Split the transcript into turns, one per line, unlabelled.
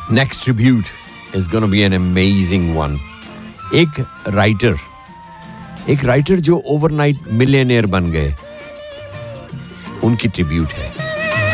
Next tribute is going to be an amazing one. एक writer जो overnight millionaire बन गए, उनकी ट्रिब्यूट है.